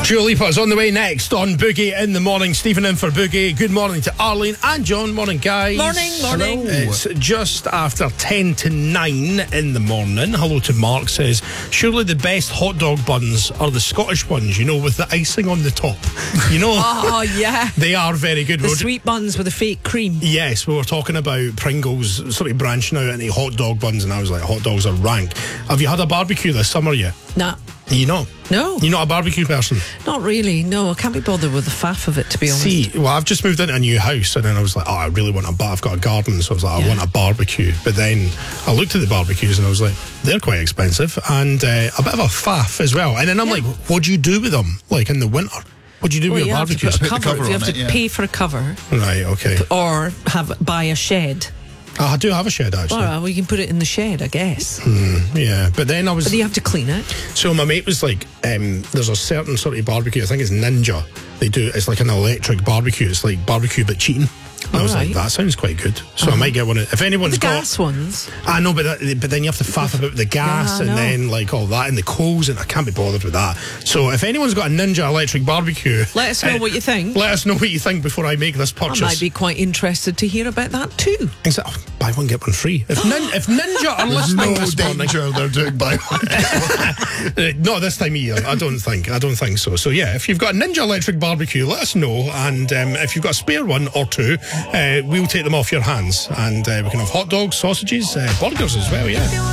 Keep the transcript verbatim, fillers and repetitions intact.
Dua Lipa's on the way next on Boogie in the morning. Stephen in for Boogie. Good morning to Arlene and John. Morning, guys. Morning, morning. Hello. It's just after ten to nine in the morning. Hello to Mark, says, surely the best hot dog buns are the Scottish ones, you know, with the icing on the top. You know? Oh, yeah. They are very good. The We're sweet buns with the fake cream. Yes, we were talking about Pringles sort of branching out into hot dog buns, and I was like, hot dogs are rank. Have you had a barbecue this summer yet? Nah. You know? No. You're not a barbecue person? Not really, no. I can't be bothered with the faff of it, to be honest. See, well, I've just moved into a new house, and then I was like, oh, I really want a bar. I've got a garden, so I was like, I Yeah. want a barbecue. But then I looked at the barbecues, and I was like, they're quite expensive, and uh, a bit of a faff as well. And then I'm Yeah. like, what do you do with them, like in the winter? What do you do Well, with you your have to barbecue? put a Put the cover. cover You on have to it, yeah. pay for a cover, Right, okay. or have buy a shed. I do have a shed, actually. All right, well, you can put it in the shed, I guess. Yeah, but then I was... But you have to clean it. So my mate was like, um, there's a certain sort of barbecue, I think it's Ninja. They do, it's like an electric barbecue. It's like barbecue but cheating. And I was like, Alright. that sounds quite good. So I might get one of, if anyone's The got... gas ones. I know, but that, but then you have to faff about the gas Yeah, I and know. then like all that and the coals, and I can't be bothered with that. So if anyone's got a Ninja electric barbecue, Let us know uh, what you think. Let us know what you think before I make this I purchase. might be quite interested to hear about that too. Exact- oh, buy one get one free. If, nin- if Ninja are There's listening no this morning, danger they're doing by one. Uh, not this time of year. I don't think. I don't think so. So yeah, if you've got a Ninja electric barbecue, let us know. And um, if you've got a spare one or two, uh, we'll take them off your hands, and uh, we can have hot dogs, sausages, uh, burgers as well. Yeah.